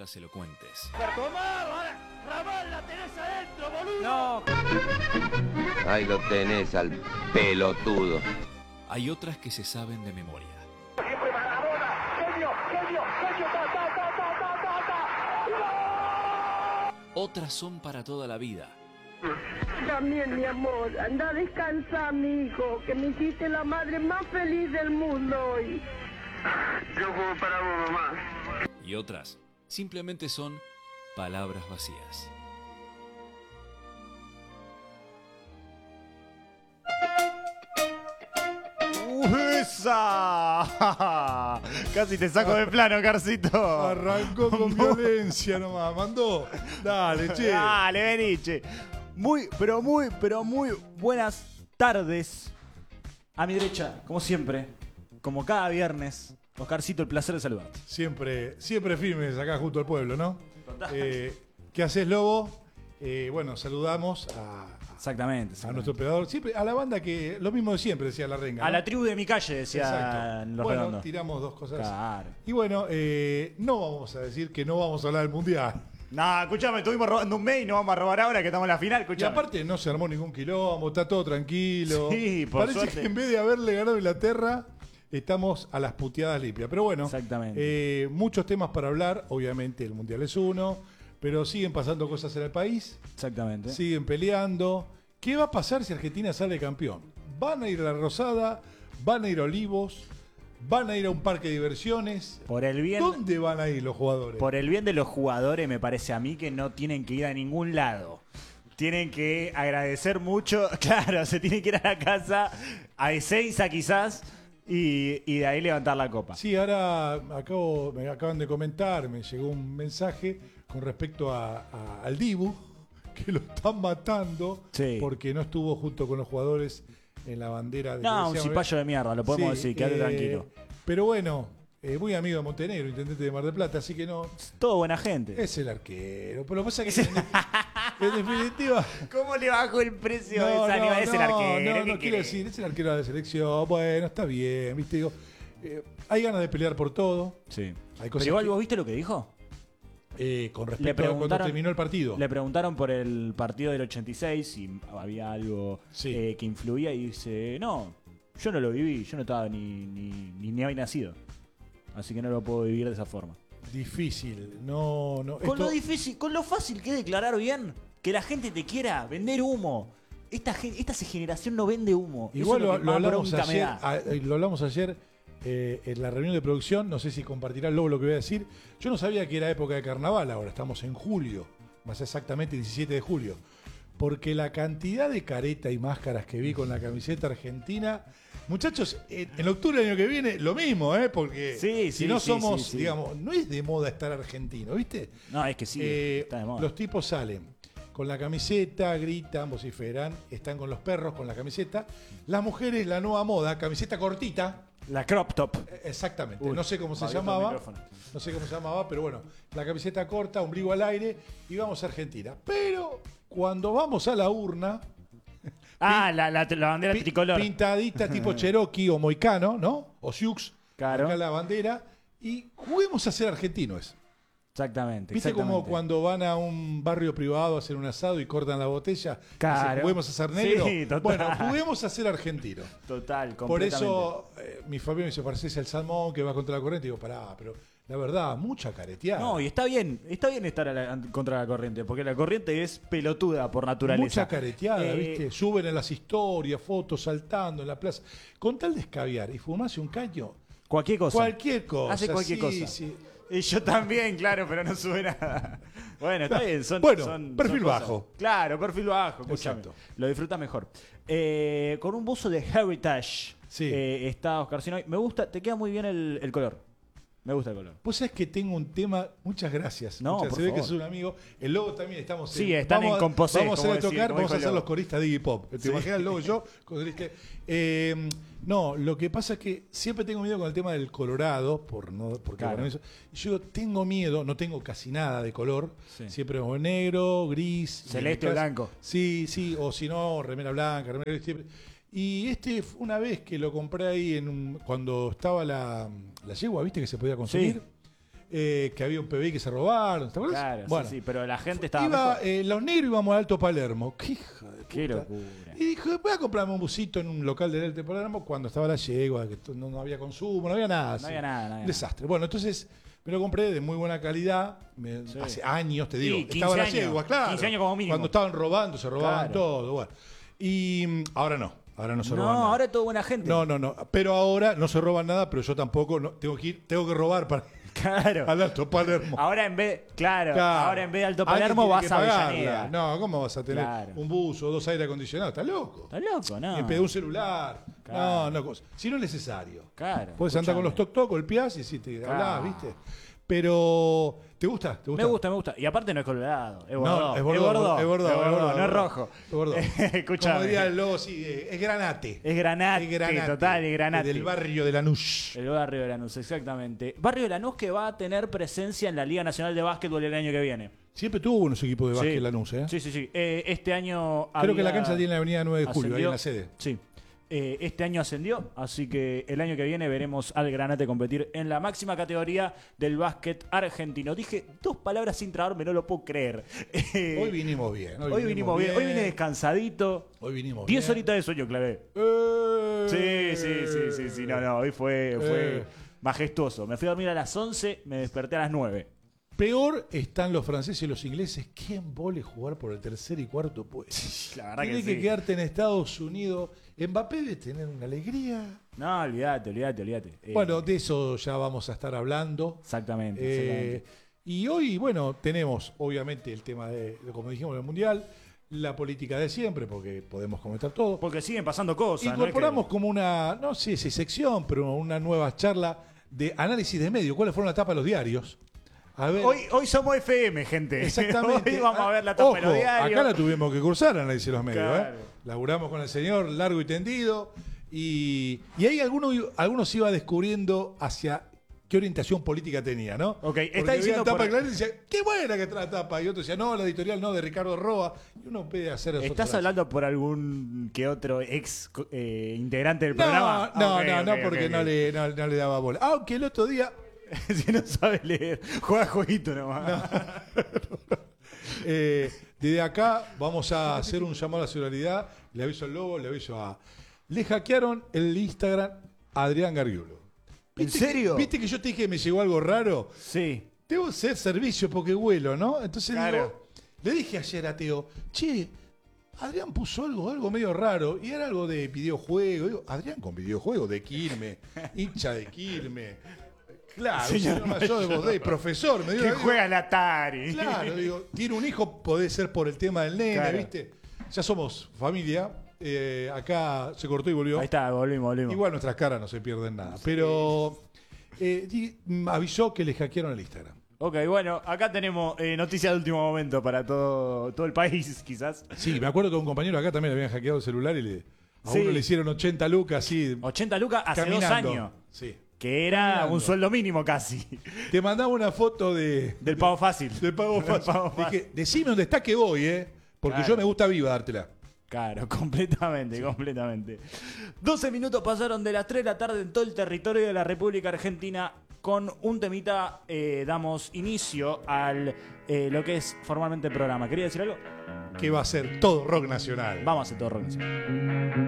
palabras elocuentes. ¡Tomá, Ramal, la tenés adentro, boludo! No. Ahí lo tenés al pelotudo. Hay otras que se saben de memoria. Siempre Maradona, genio, Otras son para toda la vida. También, mi amor, anda a descansar, mi hijo, que me hiciste la madre más feliz del mundo hoy. Yo juego para vos, mamá. Y otras simplemente son palabras vacías. ¡Esa! Casi te saco de plano, Carcito. Arrancó con violencia nomás. Mandó. Dale, che. Dale, vení, che. Muy buenas tardes. A mi derecha, como siempre, como cada viernes, Oscarcito, el placer de saludarte. Siempre firmes acá junto al pueblo, ¿no? ¿Qué haces, Lobo? Bueno, saludamos Exactamente. a nuestro operador. Siempre, a la banda que lo mismo de siempre, decía la renga, ¿no? A la tribu de mi calle, decía Exacto. los Bueno, redondos. tiramos dos cosas. Claro. Y bueno, no vamos a decir que no vamos a hablar del Mundial. No, escuchame, estuvimos robando un mes y no vamos a robar ahora que estamos en la final, Y escuchame. aparte no se armó ningún quilombo, está todo tranquilo. Sí, por Parece suerte. que en vez de haberle ganado a Inglaterra, estamos a las puteadas limpias. Pero bueno, exactamente. Muchos temas para hablar. Obviamente el Mundial es uno, pero siguen pasando cosas en el país. Exactamente. Siguen peleando. ¿Qué va a pasar si Argentina sale campeón? ¿Van a ir a la Rosada? ¿Van a ir a Olivos? ¿Van a ir a un parque de diversiones? Por el bien, ¿Dónde van a ir los jugadores? por el bien de los jugadores, me parece a mí que no tienen que ir a ningún lado. Tienen que agradecer mucho. Claro, se tienen que ir a la casa, a Ezeiza quizás, y de ahí levantar la copa. Sí, ahora me acaban de comentar, me llegó un mensaje con respecto al Dibu, que lo están matando porque no estuvo junto con los jugadores en la bandera de... No, un cipayo de mierda, lo podemos decir, quédate tranquilo. Pero bueno, muy amigo de Montenegro, intendente de Mar del Plata, así que no... Todo buena gente. Es el arquero, pero lo que pasa es que en definitiva... ¿Cómo le bajó el precio de esa nivel? Es el arquero. No quiero decir, es el arquero de la selección, bueno, está bien, viste, digo, hay ganas de pelear por todo. Sí. Hay Pero igual, ¿vos viste lo que dijo? Con respecto a cuando terminó el partido. Le preguntaron por el partido del 86 si había algo que influía y dice, no, yo no lo viví, yo no estaba ni había nacido. Así que no lo puedo vivir de esa forma. Difícil, no. Con lo difícil, con lo fácil que es declarar bien, que la gente te quiera, vender humo. Esta generación no vende humo. Igual eso es lo que más hablamos bronca me ayer, da. lo hablamos ayer en la reunión de producción, no sé si compartirá el Lobo lo que voy a decir. Yo no sabía que era época de carnaval, ahora estamos en julio, más exactamente 17 de julio. Porque la cantidad de careta y máscaras que vi con la camiseta argentina, muchachos, en octubre del año que viene, lo mismo, porque si no somos, digamos, no es de moda estar argentino, ¿viste? No, es que sí, está de moda. Los tipos salen con la camiseta, gritan, vociferan, están con los perros con la camiseta. Las mujeres, la nueva moda, camiseta cortita. La crop top. Exactamente. Uy, no sé cómo se llamaba. No sé cómo se llamaba, pero bueno, la camiseta corta, ombligo al aire y vamos a Argentina. Pero cuando vamos a la urna... la bandera tricolor. Pintadita tipo Cherokee o Moicano, ¿no? O Sioux. Claro. Acá la bandera. Y juguemos a ser argentinos. Exactamente. ¿Viste como cuando van a un barrio privado a hacer un asado y cortan la botella? Claro. ¿Juguemos a ser negro? Sí, total. Bueno, juguemos a ser argentinos. Total, Por completamente. eso mi familia me dice, pareces el salmón que va contra la corriente. Y digo, pará, pero la verdad, mucha careteada. No, y está bien estar contra la corriente, porque la corriente es pelotuda por naturaleza. Mucha careteada, ¿viste? Suben en las historias, fotos saltando en la plaza. Con tal de escabiar y fumarse un caño. Cualquier cosa. Cualquier cosa. Hace cualquier cosa. Sí. Y yo también, claro, pero no sube nada. Bueno, está bien. Perfil bajo. Claro, perfil bajo, escúchame. Exacto. Lo disfruta mejor. Con un buzo de Heritage está Oscar Sinoy. Me gusta, te queda muy bien el color. Me gusta el color. Vos sabés que tengo un tema, muchas gracias. No, se por ve favor. que es un amigo. El Lobo también estamos Sí, están en composé. Vamos a hacer tocar, vamos a hacer Lobo. los coristas de Iggy Pop. ¿Te imaginas el Lobo y yo? No, lo que pasa es que siempre tengo miedo con el tema del colorado, porque Claro. bueno, eso. Y yo tengo miedo, no tengo casi nada de color. Sí. Siempre o negro, gris. Celeste o blanco. Sí, o si no, remera blanca, remera gris. Siempre. Y fue una vez que lo compré ahí cuando estaba la yegua, ¿viste? Que se podía consumir. que había un PBI que se robaron. ¿Te acuerdas? Claro, bueno, sí, pero la gente estaba mejor. los negros íbamos a Alto Palermo. ¡Qué hija de Qué puta! locura. Y dijo, voy a comprarme un busito en un local del Alto Palermo cuando estaba la yegua, que no había consumo, no había nada. No había nada. Un desastre. Bueno, entonces me lo compré de muy buena calidad. Sí. Hace años, te digo. Sí, 15 estaba la años. yegua, claro. 15 años como mínimo. Cuando estaban robando, se robaban Claro. todo. Bueno. Y ahora no. Ahora no se roban No, nada. ahora es todo buena gente. No. Pero ahora no se roban nada, pero yo tampoco. Tengo que robar para Claro. al Alto Palermo. Ahora en vez, Claro. ahora en vez de Alto Alguien Palermo tiene vas que a pagarla. Avellaneda. No, ¿cómo vas a tener Claro. un bus o 2 aire acondicionados? ¿Estás loco? Estás loco, ¿no? Me pedí un celular. Claro. No, si no es necesario. Claro. Puedes andar con los escuchame. toc-toc, golpeás y si te Claro. hablás, ¿viste? Pero, ¿te gusta? ¿Te gusta? Me gusta. Y aparte no es colorado. Es No, bordó. es bordó. No es rojo. Es bordó. Escuchame. Como diría el logo, sí, es granate. Es granate, total, es granate. Del barrio de Lanús. El barrio de Lanús, exactamente. Barrio de Lanús que va a tener presencia en la Liga Nacional de Básquetbol el año que viene. Siempre tuvo buenos equipos de básquet Lanús, ¿eh? Sí. Este año Creo que la había- cancha tiene la avenida 9 de julio, ahí en ascendió. la sede. Sí. Este año ascendió, así que el año que viene veremos al Granate competir en la máxima categoría del básquet argentino. Dije 2 palabras sin trabarme, no lo puedo creer. Hoy vinimos bien. Hoy vinimos bien. Hoy vine descansadito. Hoy vinimos 10 bien. horitas de sueño, clavé. Sí. No, hoy fue majestuoso. Me fui a dormir a las 11, me desperté a las 9. Peor están los franceses y los ingleses. ¿Qué embole jugar por el tercer y cuarto puesto? La verdad Tienes que sí. que quedarte en Estados Unidos. Mbappé debe tener una alegría. No, olvídate. Bueno, de eso ya vamos a estar hablando. Exactamente. Y hoy, bueno, tenemos obviamente el tema de, como dijimos, del Mundial, la política de siempre, porque podemos comentar todo. Porque siguen pasando cosas. Incorporamos como una, no sé si sección, pero una nueva charla de análisis de medios. ¿Cuáles fueron la tapa de los diarios? A ver. Hoy somos FM, gente. Exactamente. Hoy vamos a ver la tapa Ojo, de los diarios. acá la tuvimos que cursar, análisis de los medios. Claro. Laburamos con el señor largo y tendido. Y ahí algunos iba descubriendo hacia qué orientación política tenía, ¿no? Ok, está Porque diciendo veían tapa por- clara y decía, qué buena que está la tapa. Y otro decía, no, la editorial no, de Ricardo Roa. Y uno puede hacer eso. ¿Estás hablando por algún que otro ex integrante del programa? No, Ok, porque ok. no le daba bola. Aunque el otro día, Si no sabe leer, juega jueguito nomás. desde acá vamos a hacer un llamado a la solidaridad. Le aviso al Lobo, le aviso a... Le hackearon el Instagram a Adrián Gargiulo. ¿En serio? ¿Viste que yo te dije que me llegó algo raro? Sí. Debo hacer servicio porque vuelo, ¿no? Entonces Claro. digo, le dije ayer a Teo, che, Adrián puso algo medio raro, y era algo de videojuego. Digo, Adrián con videojuego, de Quilmes, hincha de Quilmes. Claro, señor mayor de Bodey, profesor. Me digo, Que digo, juega al Atari. claro, digo, tiene un hijo, puede ser por el tema del nene, Claro. ¿viste? Ya somos familia. Acá se cortó y volvió. Ahí está, volvimos. Igual nuestras caras no se pierden nada. Pero avisó que le hackearon el Instagram. Ok, bueno, acá tenemos noticias de último momento para todo el país, quizás. Sí, me acuerdo que a un compañero acá también le habían hackeado el celular y a Sí. uno le hicieron 80 lucas así. 80 lucas hace caminando. 2 años. Sí. Que era Caminando. un sueldo mínimo casi. Te mandaba una foto Del pago fácil. del pago Del fácil. pago fácil. Dije, decime dónde está que voy, porque Claro. yo me gusta viva dártela. Claro, completamente. 12 minutos pasaron de las 3 de la tarde en todo el territorio de la República Argentina. Con un temita damos inicio al lo que es formalmente el programa. ¿Quería decir algo? Que va a ser todo rock nacional. Vamos a hacer todo rock nacional.